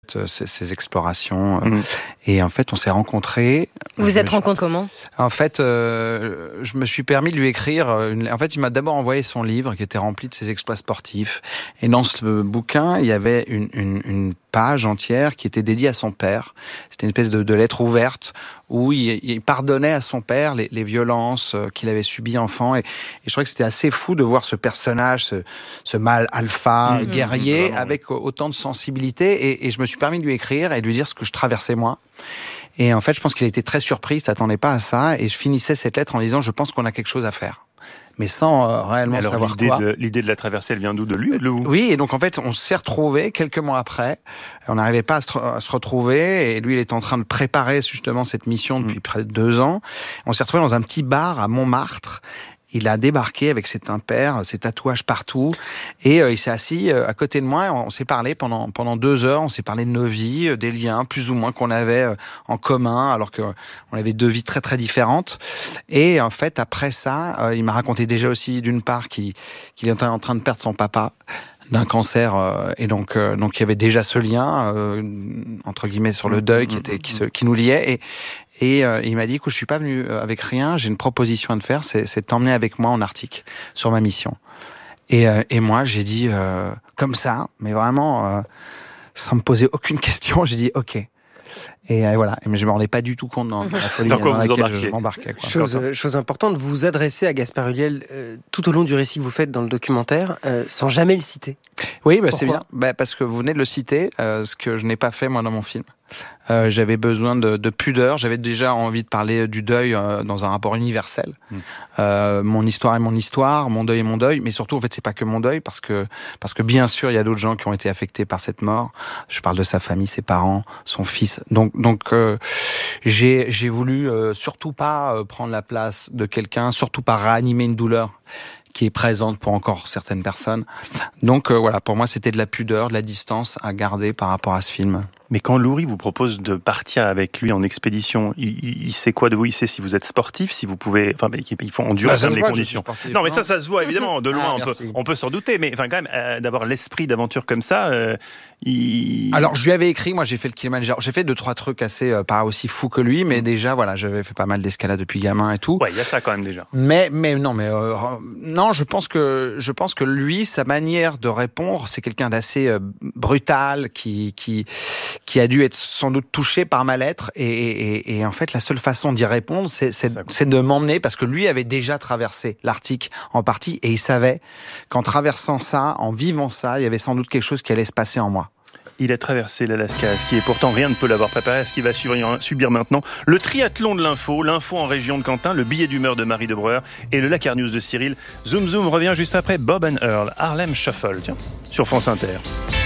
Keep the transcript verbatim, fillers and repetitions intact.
fait ces, ces explorations. Mmh. Et en fait, on s'est rencontrés. Vous vous êtes rencontrés comment ? En fait, euh, je me suis permis de lui écrire. Une... En fait, il m'a d'abord envoyé son livre qui était rempli de ses exploits sportifs. Et dans ce bouquin, il y avait une, une, une page entière qui était dédiée à son père. C'était une espèce de, de lettre ouverte où il, il pardonnait à son père les, les violences qu'il avait subies enfant. Et, et je trouvais que c'était assez fou de voir ce personnage, ce, ce mâle alpha, mmh, guerrier, vraiment, avec autant de sensibilité. Et, et je me suis permis de lui écrire et de lui dire ce que je traversais moi. Et en fait, je pense qu'il a été très surpris, il s'attendait pas à ça. Et je finissais cette lettre en disant, je pense qu'on a quelque chose à faire. Mais sans euh, réellement alors, savoir l'idée quoi. De, l'idée de la traversée, elle vient d'où ? De lui ou de vous ? Oui, et donc en fait, on s'est retrouvés quelques mois après. On n'arrivait pas à se, à se retrouver, et lui, il était en train de préparer justement cette mission depuis mmh. près de deux ans. On s'est retrouvés dans un petit bar à Montmartre. Il a débarqué avec ses timpères, ses tatouages partout, et euh, il s'est assis euh, à côté de moi. Et on, on s'est parlé pendant pendant deux heures. On s'est parlé de nos vies, euh, des liens plus ou moins qu'on avait euh, en commun, alors que euh, on avait deux vies très très différentes. Et en fait, après ça, euh, il m'a raconté déjà aussi d'une part qu'il qu'il était en train de perdre son papa d'un cancer, euh, et donc euh, donc il y avait déjà ce lien euh, entre guillemets sur le deuil qui était qui se qui nous liait. Et Et euh, il m'a dit que je suis pas venu avec rien, j'ai une proposition à te faire, c'est, c'est de t'emmener avec moi en Arctique sur ma mission. Et, euh, et moi, j'ai dit euh, comme ça, mais vraiment euh, sans me poser aucune question, j'ai dit ok. Et euh, voilà, mais je me rendais pas du tout compte dans, dans la folie dans, dans laquelle je m'embarquais. Quoi. Chose, euh, chose importante, vous vous adressez à Gaspard Ulliel euh, tout au long du récit que vous faites dans le documentaire, euh, sans jamais le citer. Oui, bah, c'est bien, bah, parce que vous venez de le citer, euh, ce que je n'ai pas fait moi dans mon film. Euh, j'avais besoin de, de pudeur, j'avais déjà envie de parler du deuil euh, dans un rapport universel. Mmh. Euh, mon histoire est mon histoire, mon deuil est mon deuil, mais surtout en fait c'est pas que mon deuil parce que parce que bien sûr il y a d'autres gens qui ont été affectés par cette mort. Je parle de sa famille, ses parents, son fils. Donc donc euh, j'ai j'ai voulu euh, surtout pas euh, prendre la place de quelqu'un, surtout pas réanimer une douleur qui est présente pour encore certaines personnes. Donc euh, voilà, pour moi c'était de la pudeur, de la distance à garder par rapport à ce film. Mais quand Loury vous propose de partir avec lui en expédition, il, il, il sait quoi de vous ? Il sait si vous êtes sportif, si vous pouvez... Enfin, il faut endurer bah, les conditions. Sportif, non, mais ça, ça se voit évidemment. De loin, ah, on, peut, on peut s'en douter. Mais enfin, quand même, euh, d'avoir l'esprit d'aventure comme ça... Euh, il... Alors, je lui avais écrit, moi j'ai fait le Kilimanjaro. J'ai fait deux, trois trucs assez, euh, pas aussi fous que lui, mais mmh. déjà, voilà, j'avais fait pas mal d'escalade depuis gamin et tout. Ouais, il y a ça quand même déjà. Mais, mais non, mais euh, non, je pense que je pense que lui, sa manière de répondre, c'est quelqu'un d'assez euh, brutal, qui qui qui a dû être sans doute touché par ma lettre, et, et, et en fait, la seule façon d'y répondre, c'est, c'est, c'est de m'emmener, parce que lui avait déjà traversé l'Arctique en partie, et il savait qu'en traversant ça, en vivant ça, il y avait sans doute quelque chose qui allait se passer en moi. Il a traversé l'Alaska à ski et pourtant rien ne peut l'avoir préparé à ce qu'il va subir maintenant. Le triathlon de l'info, l'info en région de Quentin, le billet d'humeur de Marie Debreuer et le Lakar News de Cyril. Zoom Zoom revient juste après Bob and Earl, Harlem Shuffle, tiens, sur France Inter.